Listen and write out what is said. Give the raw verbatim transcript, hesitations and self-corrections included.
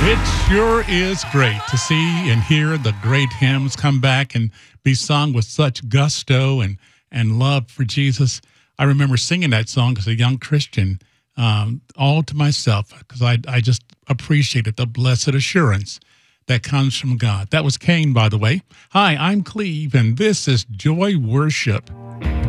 It sure is great to see and hear the great hymns come back and be sung with such gusto and, and love for Jesus. I remember singing that song as a young Christian, um, all to myself, because I, I just appreciated the blessed assurance that comes from God. That was Cain, by the way. Hi, I'm Cleve, and this is Joy Worship.